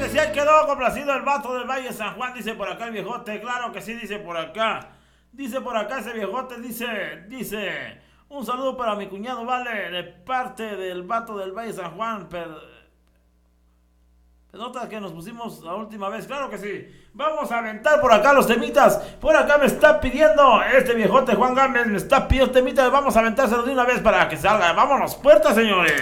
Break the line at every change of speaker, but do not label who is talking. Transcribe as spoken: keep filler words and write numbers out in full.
que sí, ahí quedó complacido el vato del Valle San Juan, dice por acá el viejote. Claro que sí, dice por acá. Dice por acá ese viejote, dice, dice, un saludo para mi cuñado, vale, de parte del vato del Valle San Juan. Per... Notas que nos pusimos la última vez, claro que sí. Vamos a aventar por acá los temitas. Por acá me está pidiendo este viejote Juan Gámez, me está pidiendo temitas. Vamos a aventárselos de una vez para que salga. Vámonos, puertas, señores.